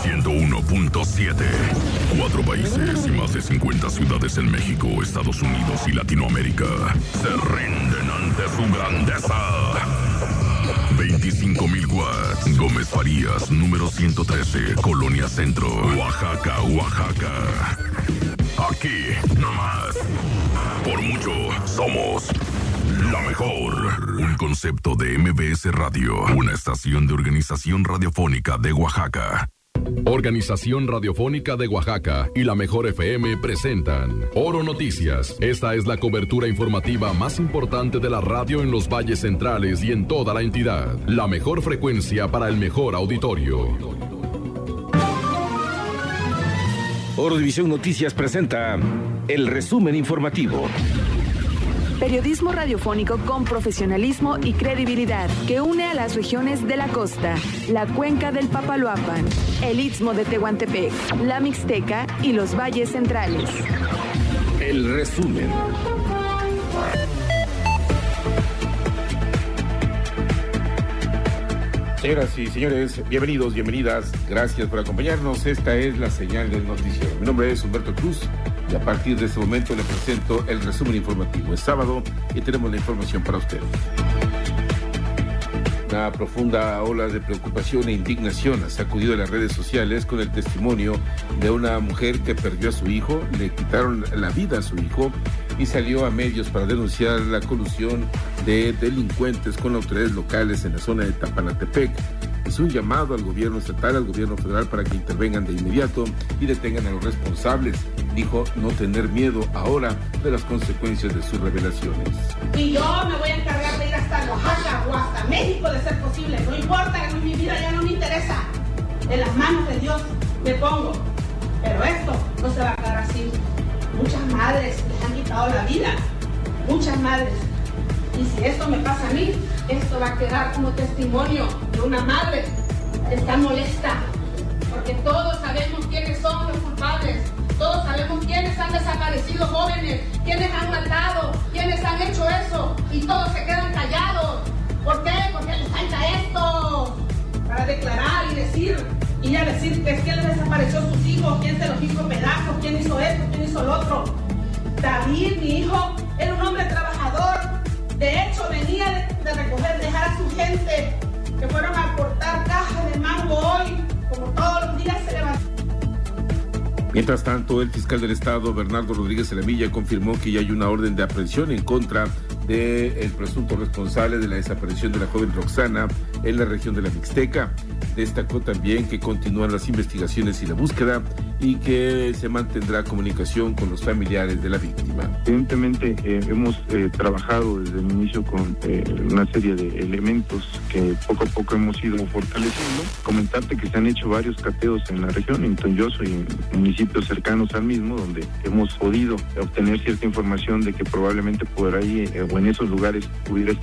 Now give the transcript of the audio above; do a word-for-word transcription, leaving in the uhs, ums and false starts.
ciento uno punto siete. Cuatro países y más de cincuenta ciudades en México, Estados Unidos y Latinoamérica se rinden ante su grandeza. veinticinco mil watts. Gómez Farías, número ciento trece, Colonia Centro, Oaxaca, Oaxaca. Aquí, nomás. Por mucho, somos la mejor. Un concepto de M B S Radio, una estación de Organización Radiofónica de Oaxaca. Organización Radiofónica de Oaxaca y la Mejor F M presentan Oro Noticias. Esta es la cobertura informativa más importante de la radio en los valles centrales y en toda la entidad. La mejor frecuencia para el mejor auditorio. Oro División Noticias presenta el resumen informativo. Periodismo radiofónico con profesionalismo y credibilidad que une a las regiones de la costa, la cuenca del Papaloapan, el istmo de Tehuantepec, la Mixteca y los valles centrales. El resumen. Señoras y señores, bienvenidos, bienvenidas. Gracias por acompañarnos. Esta es la señal del noticiero. Mi nombre es Humberto Cruz. Y a partir de este momento le presento el resumen informativo. Es sábado y tenemos la información para ustedes. Una profunda ola de preocupación e indignación ha sacudido las redes sociales con el testimonio de una mujer que perdió a su hijo, le quitaron la vida a su hijo y salió a medios para denunciar la colusión de delincuentes con autoridades locales en la zona de Tapanatepec. Es un llamado al gobierno estatal, al gobierno federal para que intervengan de inmediato y detengan a los responsables. Dijo no tener miedo ahora de las consecuencias de sus revelaciones. Y yo me voy a encargar de ir hasta Oaxaca o hasta México de ser posible. No importa, mi vida ya no me interesa. En las manos de Dios me pongo. Pero esto no se va a quedar así. Muchas madres les han quitado la vida. Muchas madres. Y si esto me pasa a mí, esto va a quedar como testimonio de una madre que está molesta. Porque todos sabemos quiénes son los culpables. Todos sabemos quiénes han desaparecido jóvenes, quiénes han matado, quiénes han hecho eso. Y todos se quedan callados. ¿Por qué? Porque les falta esto. Para declarar y decir, y a decir que quién les desapareció a sus hijos, quién se los hizo pedazos, quién hizo esto, quién hizo lo otro. David, mi hijo, era un hombre trabajador. De hecho, venía de, de recoger, dejar a su gente, que fueron a aportar cajas de mango hoy, como todos los días se levantan. Mientras tanto, el fiscal del Estado, Bernardo Rodríguez Alamilla, confirmó que ya hay una orden de aprehensión en contra del presunto responsable de la desaparición de la joven Roxana en la región de la Mixteca. Destacó también que continúan las investigaciones y la búsqueda y que se mantendrá comunicación con los familiares de la víctima. Evidentemente eh, hemos eh, trabajado desde el inicio con eh, una serie de elementos que poco a poco hemos ido fortaleciendo. Comentarte que se han hecho varios cateos en la región, en Tonyoso y en municipios cercanos al mismo, donde hemos podido obtener cierta información de que probablemente por ahí eh, o en esos lugares pudiera estar